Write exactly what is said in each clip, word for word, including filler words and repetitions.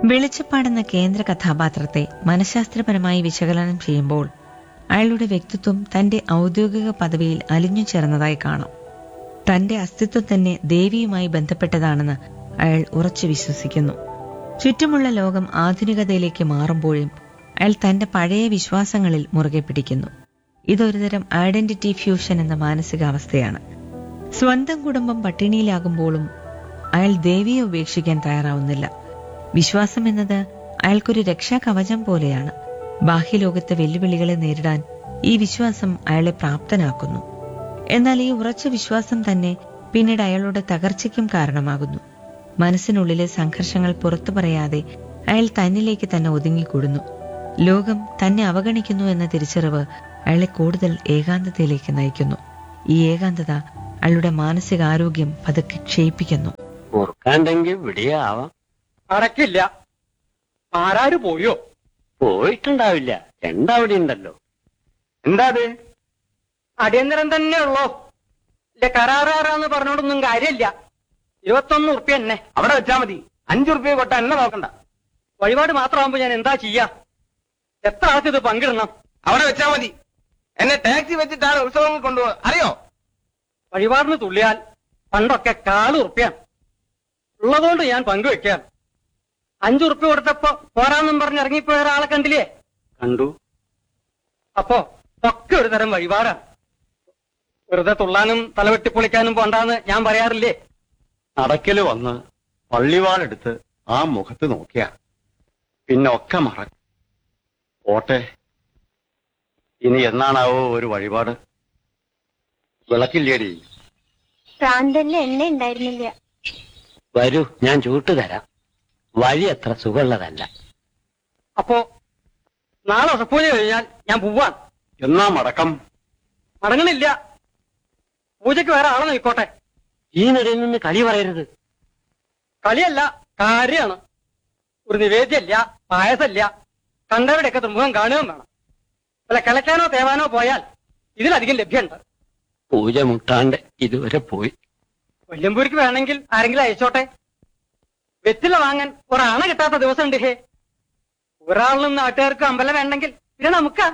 വെളിച്ചപ്പാടെന്ന കേന്ദ്ര കഥാപാത്രത്തെ മനഃശാസ്ത്രപരമായി വിശകലനം ചെയ്യുമ്പോൾ അയാളുടെ വ്യക്തിത്വം തന്റെ ഔദ്യോഗിക പദവിയിൽ അലിഞ്ഞു ചേർന്നതായി കാണാം. തന്റെ അസ്തിത്വം തന്നെ ദേവിയുമായി ബന്ധപ്പെട്ടതാണെന്ന് അയാൾ ഉറച്ചു വിശ്വസിക്കുന്നു. ചുറ്റുമുള്ള ലോകം ആധുനികതയിലേക്ക് മാറുമ്പോഴും അയാൾ തന്റെ പഴയ വിശ്വാസങ്ങളിൽ മുറുകെ പിടിക്കുന്നു. ഇതൊരുതരം ഐഡന്റിറ്റി ഫ്യൂഷൻ എന്ന മാനസികാവസ്ഥയാണ്. സ്വന്തം കുടുംബം പട്ടിണിയിലാകുമ്പോഴും അയാൾ ദേവിയെ ഉപേക്ഷിക്കാൻ തയ്യാറാവുന്നില്ല. വിശ്വാസം എന്നത് അയാൾക്കൊരു രക്ഷാകവചം പോലെയാണ്. ബാഹ്യലോകത്തെ വെല്ലുവിളികളെ നേരിടാൻ ഈ വിശ്വാസം അയാളെ പ്രാപ്തനാക്കുന്നു. എന്നാൽ ഈ ഉറച്ച വിശ്വാസം തന്നെ പിന്നീട് അയാളുടെ തകർച്ചയ്ക്കും കാരണമാകുന്നു. മനസ്സിനുള്ളിലെ സംഘർഷങ്ങൾ പുറത്തു പറയാതെ അയാൾ തന്നിലേക്ക് തന്നെ ഒതുങ്ങിക്കൂടുന്നു. ലോകം തന്നെ അവഗണിക്കുന്നു എന്ന തിരിച്ചറിവ് അയാളെ കൂടുതൽ ഏകാന്തതയിലേക്ക് നയിക്കുന്നു. ഈ ഏകാന്തത അയാളുടെ മാനസികാരോഗ്യം പതുക്കെ ക്ഷയിപ്പിക്കുന്നു. അടക്കില്ല. ആരാര് പോയോ? പോയിട്ടുണ്ടാവില്ല. രണ്ടവിടെ ഉണ്ടല്ലോ. എന്താ അത്? അടിയന്തരം തന്നെ ഉള്ളോ? ഇല്ല, കരാറാറാന്ന് പറഞ്ഞോണ്ടൊന്നും കാര്യമില്ല. ഇരുപത്തൊന്ന് ഉറുപ്പ്യ തന്നെ അവിടെ വെച്ചാ മതി. അഞ്ചു ഉറുപ്പ്യ കൊട്ട എന്നെ നോക്കണ്ട. വഴിപാട് മാത്രമാകുമ്പോ ഞാൻ എന്താ ചെയ്യാ? എത്ര ആൾക്ക് ഇത് പങ്കിടണം? അവിടെ വെച്ചാ മതി. എന്നെ ടാക്സി വെച്ചിട്ടാണ് ഉത്സവങ്ങൾ കൊണ്ടുപോകുക, അറിയോ? വഴിപാടിന് തുള്ളിയാൽ പണ്ടൊക്കെ കാല് ഉറുപ്പ്യാണ്. ഉള്ളതുകൊണ്ട് ഞാൻ പങ്കുവെക്കാം. അഞ്ചുറുപ്പ്യ കൊടുത്തപ്പോ പോരാന്നും പറഞ്ഞ് ഇറങ്ങിപ്പോയ ഒരാളെ കണ്ടില്ലേ? കണ്ടു. അപ്പോ ഒക്കെ ഒരു തരം വഴിപാടാണ്. വെറുതെ തുള്ളാനും തലവെട്ടിപ്പൊളിക്കാനും പോണ്ടാന്ന് ഞാൻ പറയാറില്ലേ? നടക്കല് വന്ന് പള്ളിവാളെടുത്ത് ആ മുഖത്ത് നോക്കിയ പിന്നെ ഒക്കെ മറക്കും. പോട്ടെ, ഇനി എന്നാണാവോ ഒരു വഴിപാട്? വിളക്കില്ലേടി? പ്രാന്തലിന് എണ്ണ ഉണ്ടായിരുന്നില്ല. വരൂ, ഞാൻ ചൂട്ട് തരാം. വഴി അത്ര സുഖമുള്ളതല്ല. അപ്പോ നാളെ ഉറപ്പൂജ കഴിഞ്ഞാൽ ഞാൻ പോവാൻ. എന്നാ മടക്കം? മടങ്ങണില്ല. പൂജയ്ക്ക് വേറെ ആളെ നോക്കോട്ടെ. ഈ നിലയിൽ നിന്ന് കളി പറയരുത്. കളിയല്ല, കാര്യമാണ്. ഒരു നിവേദ്യല്ല, പായസല്ല. കണ്ടവരുടെയൊക്കെ തുമ്പം കാണുകയും വേണം. അല്ല, കിളയ്ക്കാനോ തേവാനോ പോയാൽ ഇതിലധികം ലഭ്യമുണ്ട്. പൂജ മുട്ടാണ്ട് ഇതുവരെ പോയി. വല്യമ്പൂരിക്ക് വേണമെങ്കിൽ ആരെങ്കിലും അയച്ചോട്ടെ. വെറ്റില വാങ്ങാൻ ഒരാണ കിട്ടാത്ത ദിവസം ഉണ്ട്. ഹേ, ഒരാളിനും നാട്ടുകാർക്ക് അമ്പലം വേണ്ടെങ്കിൽ പിന്നെ നമുക്കാ.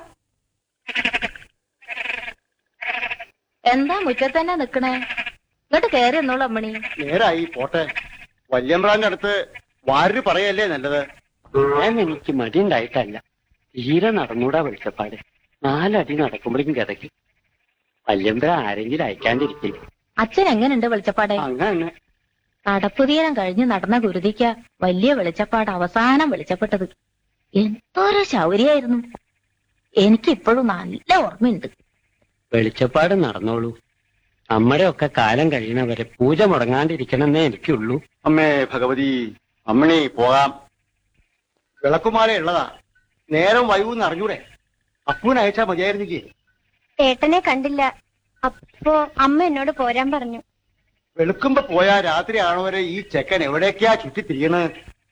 എന്താ മുറ്റത്ത് തന്നെ നിക്കണേ? ഇങ്ങോട്ട് കയറി എന്നോളൂ അമ്മണി. നേരായി, പോട്ടെ. വല്യമ്പ്രാന്റെ അടുത്ത് വാര് പറയല്ലേ നല്ലത്. ഞാൻ എനിക്ക് മടിയുണ്ടായിട്ടല്ല. തീരെ നടന്നൂടാ വെളിച്ചപ്പാട്. നാലടി നടക്കുമ്പോഴേക്കും കിതയ്ക്കും. വല്യമ്പ്ര ആരെങ്കിലും അയക്കാണ്ടിരിക്കില്ല. അച്ഛൻ എങ്ങനെയുണ്ട് വെളിച്ചപ്പാടെ? അങ്ങനെ കടപ്പുതീരം കഴിഞ്ഞ് നടന്ന ഗുരുതിക്ക വലിയ വെളിച്ചപ്പാട് അവസാനം വെളിച്ചപ്പെട്ടത്. എന്തൊരു ശൗര്യായിരുന്നു. എനിക്കിപ്പോഴും നല്ല ഓർമ്മയുണ്ട്. വെളിച്ചപ്പാട് നടന്നോളൂ. നമ്മുടെ ഒക്കെ കാലം കഴിയണവരെ പൂജ മുടങ്ങാണ്ടിരിക്കണമെന്നേ എനിക്കുള്ളൂ. അമ്മേ ഭഗവതി, അമ്മണി പോകാം. വിളക്കുമാല ഉള്ളതാ. നേരം വൈകൂന്ന് അറിഞ്ഞൂടെ? അപ്പൂനെ അയച്ചാ മതിയായിരുന്നില്ലേ? ഏട്ടനെ കണ്ടില്ല. അപ്പോ അമ്മ എന്നോട് പോരാൻ പറഞ്ഞു. വെളുക്കുമ്പോ പോയാ രാത്രി ആണവരെ ഈ ചെക്കൻ എവിടേക്കാ ചുറ്റി തിരിയണ്?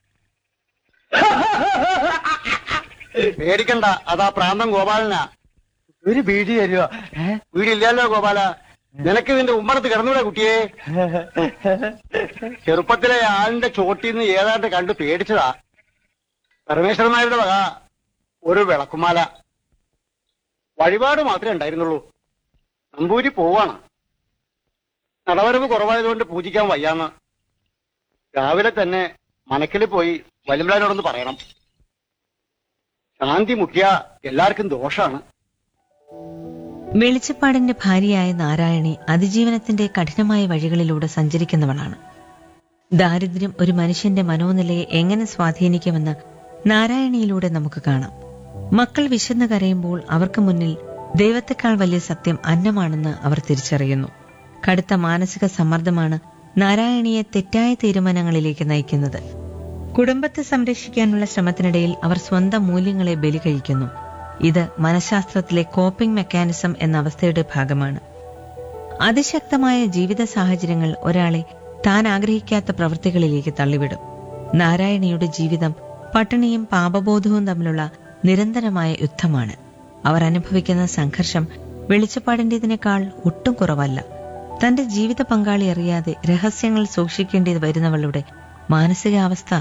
പേടിക്കണ്ട, അതാ പ്രാന്തം ഗോപാലനാ. ഒരു ബീഡി തരുവോ? വീടില്ലല്ലോ ഗോപാല. നിനക്ക് ഇതിന്റെ ഉമ്മറത്ത് കിടന്നൂടെ കുട്ടിയെ? ചെറുപ്പത്തിലെ ആളിന്റെ ചോട്ടിന്ന് ഏതാണ്ട് കണ്ടു പേടിച്ചതാ. പരമേശ്വരന്മാരുടെ വക ഒരു വിളക്കുമാല. വഴിപാട് മാത്രമേ ഉണ്ടായിരുന്നുള്ളൂ. നമ്പൂരി പോവാണ്. നടവരവ് കുറവായതുകൊണ്ട് പൂജിക്കാൻ വയ്യാന്ന്. രാവിലെ തന്നെ മനക്കിൽ പോയി വല്യമ്പ്രാനോടൊന്ന് പറയണം. ശാന്തി മുഖ്യ എല്ലാവർക്കും ദോഷാണ്. വെളിച്ചപ്പാടിന്റെ ഭാര്യയായ നാരായണി അതിജീവനത്തിന്റെ കഠിനമായ വഴികളിലൂടെ സഞ്ചരിക്കുന്നവളാണ്. ദാരിദ്ര്യം ഒരു മനുഷ്യന്റെ മനോനിലയെ എങ്ങനെ സ്വാധീനിക്കുമെന്ന് നാരായണിയിലൂടെ നമുക്ക് കാണാം. മക്കൾ വിശന്ന് കരയുമ്പോൾ അവർക്ക് മുന്നിൽ ദൈവത്തെക്കാൾ വലിയ സത്യം അന്നമാണെന്ന് അവർ തിരിച്ചറിയുന്നു. കടുത്ത മാനസിക സമ്മർദ്ദമാണ് നാരായണിയെ തെറ്റായ തീരുമാനങ്ങളിലേക്ക് നയിക്കുന്നത്. കുടുംബത്തെ സംരക്ഷിക്കാനുള്ള ശ്രമത്തിനിടയിൽ അവർ സ്വന്തം മൂല്യങ്ങളെ ബലി കഴിക്കുന്നു. ഇത് മനഃശാസ്ത്രത്തിലെ കോപ്പിംഗ് മെക്കാനിസം എന്ന അവസ്ഥയുടെ ഭാഗമാണ്. അതിശക്തമായ ജീവിത സാഹചര്യങ്ങൾ ഒരാളെ താൻ ആഗ്രഹിക്കാത്ത പ്രവൃത്തികളിലേക്ക് തള്ളിവിടും. നാരായണിയുടെ ജീവിതം പട്ടിണിയും പാപബോധവും തമ്മിലുള്ള നിരന്തരമായ യുദ്ധമാണ്. അവർ അനുഭവിക്കുന്ന സംഘർഷം വെളിച്ചപ്പാടിന്റേതിനേക്കാൾ ഒട്ടും കുറവല്ല. തന്റെ ജീവിത പങ്കാളി അറിയാതെ രഹസ്യങ്ങൾ സൂക്ഷിക്കേണ്ടി വരുന്നവളുടെ മാനസികാവസ്ഥ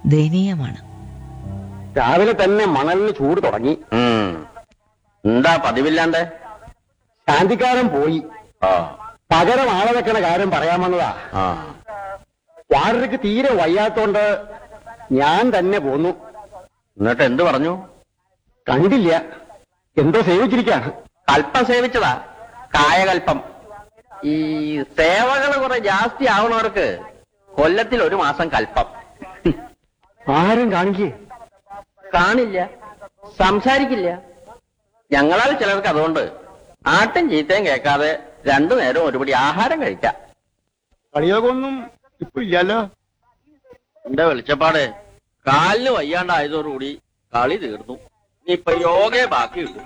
ദയനീയമാണ്. രാവിലെ തന്നെ മണലിന് ചൂട് തുടങ്ങി. എന്താ പതിവില്ലാണ്ട്? ശാന്തിക്കാരൻ പോയി. പകരം ആളെ വെക്കണ കാര്യം പറയാമെന്നതാ. വാടകയ്ക്ക് തീരെ വയ്യാത്തോണ്ട് ഞാൻ തന്നെ പോന്നു. എന്നിട്ട് എന്ത് പറഞ്ഞു? കണ്ടില്ല, എന്തോ സേവിച്ചിരിക്കാണ്. കൽപ്പം സേവിച്ചതാ, കായകൽപ്പം. ഈ സേവകൾ കുറെ ജാസ്തി ആവണവർക്ക് കൊല്ലത്തിൽ ഒരു മാസം കൽപ്പം. ആരും കാണിക്കേ? കാണില്ല, സംസാരിക്കില്ല. ഞങ്ങളാൽ ചിലർക്ക് അതുകൊണ്ട് ആട്ടും ചീത്തയും കേൾക്കാതെ രണ്ടു നേരം ഒരുപടി ആഹാരം കഴിക്കാം. കളിയോഗമൊന്നും ഇപ്പൊ ഇല്ലല്ലോ. എന്റെ വെളിച്ചപ്പാട് കാലിന് വയ്യാണ്ടായതോടുകൂടി കളി തീർന്നു. ഇനിയിപ്പൊ യോഗയെ ബാക്കിയുള്ളൂ.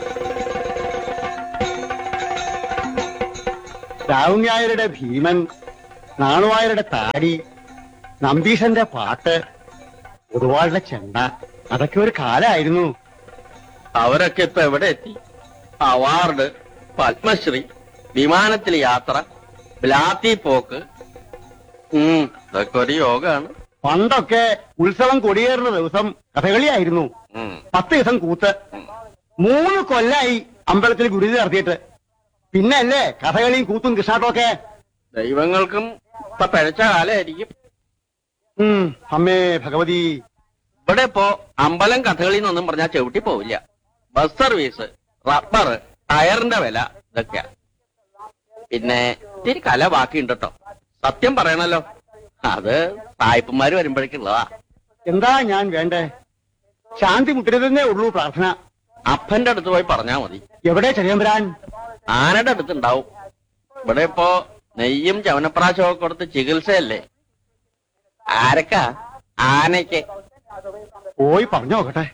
രാവുണ്യായരുടെ ഭീമൻ, നാണുവായരുടെ താടി, നമ്പീശന്റെ പാട്ട്, പൊതുവാളുടെ ചെണ്ട, അതൊക്കെ ഒരു കാലായിരുന്നു. അവരൊക്കെ ഇപ്പൊ എവിടെ എത്തി? അവാർഡ്, പത്മശ്രീ, വിമാനത്തിൽ യാത്ര, ബ്ലാത്തി പോക്ക്. ഉം ഇതൊക്കെ ഒരു യോഗമാണ്. പണ്ടൊക്കെ ഉത്സവം കൊടിയേറുന്ന ദിവസം കഥകളിയായിരുന്നു. പത്ത് ദിവസം കൂത്ത്. മൂന്ന് കൊല്ലായി അമ്പലത്തിൽ ഗുരുതി നടത്തിയിട്ട്. പിന്നെ അല്ലേ കഥകളിയും കൂത്തും കൃഷ്ണാട്ടമൊക്കെ. ദൈവങ്ങൾക്കും ഇപ്പൊ പിഴച്ച കാലമായിരിക്കും. ഉം അമ്മേ ഭഗവതി. ഇവിടെ ഇപ്പോ അമ്പലം കഥകളി എന്നൊന്നും പറഞ്ഞാൽ ചവിട്ടി പോവില്ല. ബസ് സർവീസ്, റബ്ബർ, ടയറിന്റെ വില, ഇതൊക്കെയാ. പിന്നെ ഇത്തിരി കല ബാക്കിയുണ്ട് കേട്ടോ. സത്യം പറയണല്ലോ, അത് സായിപ്പന്മാര് വരുമ്പോഴേക്കുള്ളതാ. എന്താ ഞാൻ വേണ്ടേ? ശാന്തി മുട്ടരുതെന്നേ ഉള്ളൂ പ്രാർത്ഥന. അപ്പന്റെ അടുത്ത് പോയി പറഞ്ഞാ മതി. എവിടെ ചെറിയമ്പരാൻ? ആനയുടെ അടുത്തുണ്ടാവും. ഇവിടെ ഇപ്പോ നെയ്യും ചവനപ്രാശമൊക്കെ കൊടുത്ത് ചികിത്സയല്ലേ. ആരക്കാ? ആനയ്ക്ക്. പോയി പറഞ്ഞു നോക്കട്ടെ.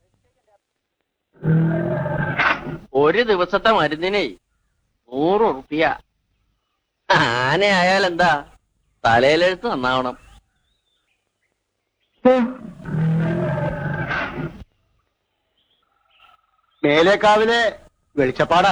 ഒരു ദിവസത്തെ മരുന്നിനെ നൂറ് ഉറുപ്പിയ. ആനയായാൽ എന്താ, തലയിലെഴുത്ത് നന്നാവണം. മേലേക്കാവിലെ വെളിച്ചപ്പാടാ.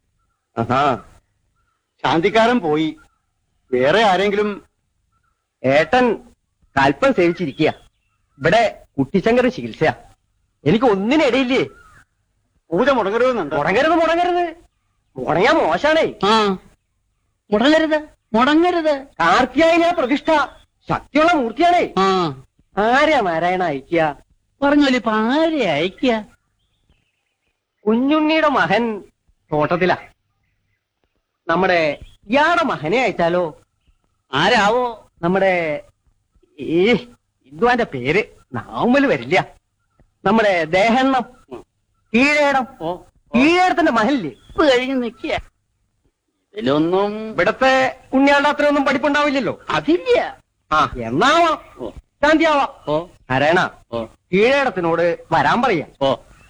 ശാന്തിക്കാരൻ പോയി. വേറെ ആരെങ്കിലും? ഏട്ടൻ കൽപ്പം സേവിച്ചിരിക്കുക. ഇവിടെ കുട്ടിശങ്കര ചികിത്സയാ. എനിക്ക് ഒന്നിനിടയില്ലേ. പൂജ മുടങ്ങരുതെന്നുണ്ട്. മുടങ്ങരുത് മുടങ്ങരുത് മുടങ്ങാ മോശാണേ. മുടങ്ങരുത് മുടങ്ങരുത്. കാർത്തിയായന പ്രതിഷ്ഠ ശക്തിയുള്ള മൂർത്തിയാണേ. ആരാ നാരായണ അയക്കുക? പറഞ്ഞോലി ഇപ്പൊ ആരെ അയക്കുക? കുഞ്ഞുണ്ണിയുടെ മകൻ തോട്ടത്തിലാ. നമ്മുടെ ഇയാളുടെ മകനെ അയച്ചാലോ? ആരാവോ? നമ്മുടെ ഈ ഇദ്വാന്റെ പേര് നാവുമ്മല് വരില്ല. നമ്മുടെ ദേഹണ്ണം കീഴേടം. കീഴേടത്തിന്റെ മഹലില്ലേ കഴിഞ്ഞ് നിൽക്കുക. ഇതിലൊന്നും ഇവിടത്തെ ഉണ്ണിയാളുടെ അത്രയൊന്നും പഠിപ്പുണ്ടാവില്ലല്ലോ. അതില്ല. ആ എന്നാവാം, ശാന്തിയാവാം. ഓ നാരായണ, ഓ കീഴേടത്തിനോട് വരാൻ പറയാ. ഓ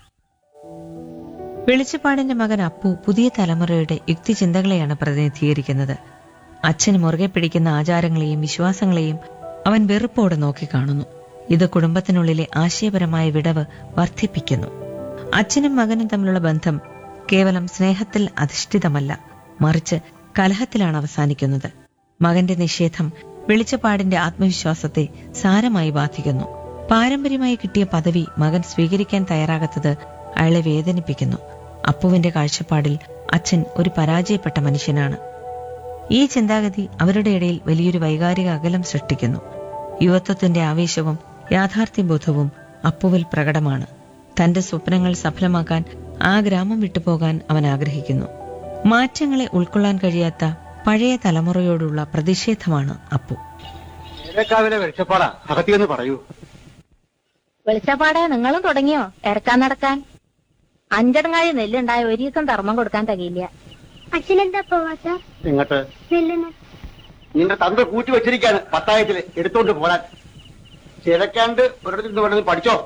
വെളിച്ചപ്പാടിന്റെ മകൻ അപ്പു പുതിയ തലമുറയുടെ യുക്തിചിന്തകളെയാണ് പ്രതിനിധീകരിക്കുന്നത്. അച്ഛന് മുറുകെ പിടിക്കുന്ന ആചാരങ്ങളെയും വിശ്വാസങ്ങളെയും അവൻ വെറുപ്പോടെ നോക്കിക്കാണുന്നു. ഇത് കുടുംബത്തിനുള്ളിലെ ആശയപരമായ വിടവ് വർദ്ധിപ്പിക്കുന്നു. അച്ഛനും മകനും തമ്മിലുള്ള ബന്ധം കേവലം സ്നേഹത്തിൽ അധിഷ്ഠിതമല്ല, മറിച്ച് കലഹത്തിലാണ് അവസാനിക്കുന്നത്. മകന്റെ നിഷേധം വെളിച്ചപ്പാടിന്റെ ആത്മവിശ്വാസത്തെ സാരമായി ബാധിക്കുന്നു. പാരമ്പര്യമായി കിട്ടിയ പദവി മകൻ സ്വീകരിക്കാൻ തയ്യാറാകാത്തത് അയാളെ വേദനിപ്പിക്കുന്നു. അപ്പുവിന്റെ കാഴ്ചപ്പാടിൽ അച്ഛൻ ഒരു പരാജയപ്പെട്ട മനുഷ്യനാണ്. ഈ ചിന്താഗതി അവരുടെ ഇടയിൽ വലിയൊരു വൈകാരിക അകലം സൃഷ്ടിക്കുന്നു. യുവത്വത്തിന്റെ ആവേശവും യാഥാർത്ഥ്യബോധവും അപ്പുവിൽ പ്രകടമാണ്. തന്റെ സ്വപ്നങ്ങൾ സഫലമാക്കാൻ ആ ഗ്രാമം വിട്ടുപോകാൻ അവൻ ആഗ്രഹിക്കുന്നു. മാറ്റങ്ങളെ ഉൾക്കൊള്ളാൻ കഴിയാത്ത പഴയ തലമുറയോടുള്ള പ്രതിഷേധമാണ് അപ്പു. മേലേക്കാവിലെ വെളിച്ചപ്പാടാ. അകത്തിയെന്ന് പറയൂ. വെളിച്ചപ്പാടെ നിങ്ങളും തുടങ്ങിയോ ഇറക്കാൻ നടക്കാൻ? അഞ്ചടങ്ങാഴി നെല്ലുണ്ടായ ഒരു ദിവസം ധർമ്മം കൊടുക്കാൻ തികയില്ല. അച്ഛനെന്താ പോവാത്ത? എങ്ങോട്ട്? നെല്ലിന്. നിന്റെ തന്ത കൂട്ടി വെച്ചിരിക്കാണ് പത്തായത്തില് എടുത്തോണ്ട് പോരാൻ. ചിലക്കാണ്ട് ഒരിടത്ത് നിന്ന് വേണ്ടത് പഠിച്ചോ.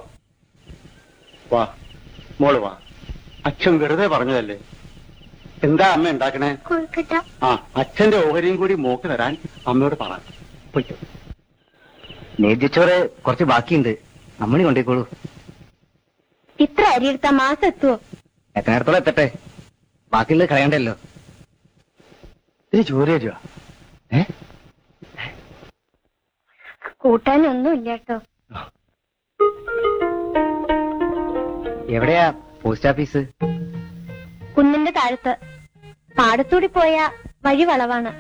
വാ മോള് വാ. അച്ഛൻ വെറുതെ പറഞ്ഞതല്ലേ. എന്താ അമ്മ ഉണ്ടാക്കണേ? കൊഴുക്കട്ട. ആ അച്ഛന്റെ ഓഹരിയും കൂടി മോക്ക് തരാൻ അമ്മയോട് പറ. പൊയ്ക്കോ. നേദ്യച്ചോറ് കുറച്ച് ബാക്കിയുണ്ട്, അമ്മണി കൊണ്ടേക്കോളൂ. ഇത്ര അരി എടുത്താ മാസം എത്തുവോ? എത്ര നേരത്തോളം എത്തട്ടെ, ബാക്കിയുള്ളത് കളയണ്ടല്ലോ. ഇനി ചോറ് തരുവാ. കൂട്ടാനൊന്നും ഇല്ല കേട്ടോ. എവിടെയാ പോസ്റ്റ് ഓഫീസ്? കുന്നിന്റെ താഴത്ത് പാടത്തൂടി പോയ വഴി വളവാണ്.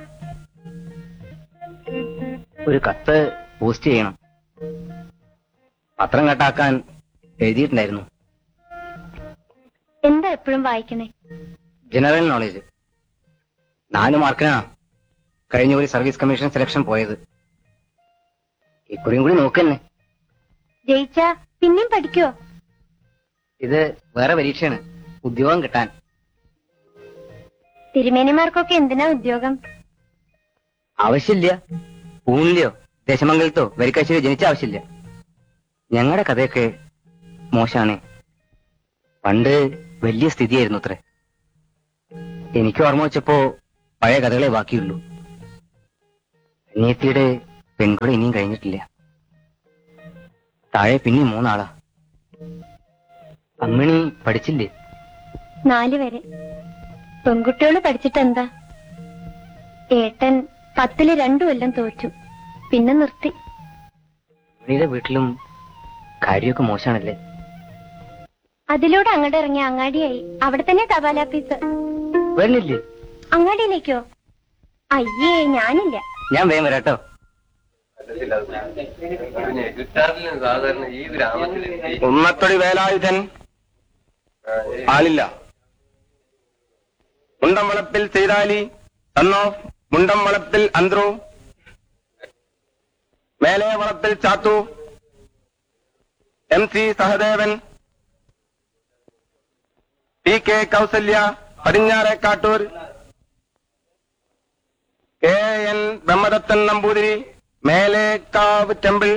ഒരു കത്ത് പോസ്റ്റ് ചെയ്യണം. പത്രം കട്ടാക്കാൻ എഴുതിയിട്ടുണ്ടായിരുന്നു. എന്താ എപ്പോഴും വായിക്കണേ? General knowledge. നാല് മാർക്കിനാ കഴിഞ്ഞ ഒരു സർവീസ് കമ്മീഷൻ സെലക്ഷൻ പോയത്. ഇക്കുറിയും കൂടി നോക്കന്നെ. ജയിച്ചാ പിന്നെയും പഠിക്കുവോ? ഇത് വേറെ പരീക്ഷയാണ്, ഉദ്യോഗം കിട്ടാൻ. തിരുമേനിമാർക്കൊക്കെ എന്തിനാ ഉദ്യോഗം? ആവശ്യമില്ല. പൂണിലെയോ ദേശമംഗലത്തോ വരിക്കാശ്ശേരി ജനിച്ച ആവശ്യമില്ല. ഞങ്ങളുടെ കഥയൊക്കെ മോശാണ്. പണ്ട് വലിയ സ്ഥിതിയായിരുന്നു അത്രേ. എനിക്ക് ഓർമ്മ വെച്ചപ്പോ പഴയ കഥകളെ ബാക്കിയുള്ളൂ. അനിയത്തിയുടെ പെൺകുടി ഇനിയും കഴിഞ്ഞിട്ടില്ല. താഴെ പിന്നെയും മൂന്നാളാ. അമ്മിണി പഠിച്ചില്ലേ? നാല് വരെ. പെൺകുട്ടികള് പഠിച്ചിട്ട് എന്താ? ഏട്ടൻ പത്തില് രണ്ടു കൊല്ലം തോറ്റു, പിന്നെ നിർത്തി. അമ്മിണിയുടെ വീട്ടിലും കാര്യമൊക്കെ മോശാണല്ലേ? അതിലൂടെ അങ്ങോട്ട് ഇറങ്ങിയ അങ്ങാടിയായി. അവിടെ തന്നെ തപാലാഫീസ്. വരുന്നില്ലേ? അങ്ങാടിയിലേക്കോ? അയ്യേ, ഞാനില്ല. ഞാൻ വേഗം വരാട്ടോ. ഉമ്മത്തൊടി വേലായുധൻ ആളില്ല. മുണ്ടംവളപ്പിൽ സീതാലി സൺ ഓഫ് മുണ്ടംവളപ്പിൽ അന്ത്രു, മേലെ വളപ്പിൽ Chathu, M C Sahadevan, P K Kausalya, പടിഞ്ഞാറേക്കാട്ടൂർ, K N Brahmadathan Namboothiri, Melekkavu temple,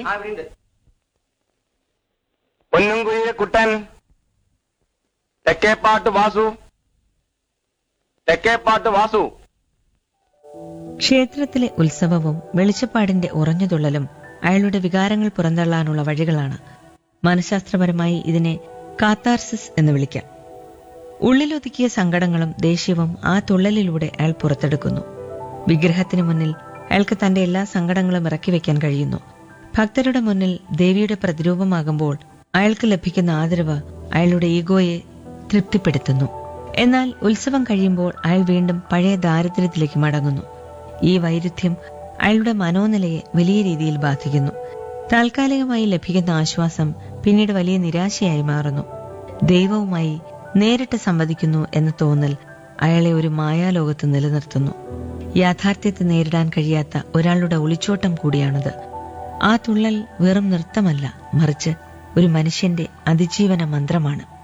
പൊന്നുംകുഴിയിലെ കുട്ടൻ, തെക്കേപ്പാട്ട് വാസു, തെക്കേപ്പാട്ട് വാസു. ക്ഷേത്രത്തിലെ ഉത്സവവും വെളിച്ചപ്പാടിന്റെ ഉറഞ്ഞുതുള്ളലും അയാളുടെ വികാരങ്ങൾ പുറന്തള്ളാനുള്ള വഴികളാണ്. മനഃശാസ്ത്രപരമായി ഇതിനെ കാത്താർസിസ് എന്ന് വിളിക്കാം. ഉള്ളിലൊതുക്കിയ സങ്കടങ്ങളും ദേഷ്യവും ആ തുള്ളലിലൂടെ അയാൾ പുറത്തെടുക്കുന്നു. വിഗ്രഹത്തിന് മുന്നിൽ അയാൾക്ക് തന്റെ എല്ലാ സങ്കടങ്ങളും ഇറക്കി വെക്കാൻ കഴിയുന്നു. ഭക്തരുടെ മുന്നിൽ ദേവിയുടെ പ്രതിരൂപമാകുമ്പോൾ അയാൾക്ക് ലഭിക്കുന്ന ആദരവ് അയാളുടെ ഈഗോയെ തൃപ്തിപ്പെടുത്തുന്നു. എന്നാൽ ഉത്സവം കഴിയുമ്പോൾ അയാൾ വീണ്ടും പഴയ ദാരിദ്ര്യത്തിലേക്ക് മടങ്ങുന്നു. ഈ വൈരുദ്ധ്യം അയാളുടെ മനോനിലയെ വലിയ രീതിയിൽ ബാധിക്കുന്നു. താൽക്കാലികമായി ലഭിക്കുന്ന ആശ്വാസം പിന്നീട് വലിയ നിരാശയായി മാറുന്നു. ദൈവവുമായി നേരിട്ട് സംവദിക്കുന്നു എന്ന തോന്നൽ അയാളെ ഒരു മായാലോകത്ത് നിലനിർത്തുന്നു. യാഥാർത്ഥ്യത്തെ നേരിടാൻ കഴിയാത്ത ഒരാളുടെ ഒളിച്ചോട്ടം കൂടിയാണത്. ആ തുള്ളൽ വെറും നൃത്തമല്ല, മറിച്ച് ഒരു മനുഷ്യന്റെ അതിജീവന മന്ത്രമാണ്.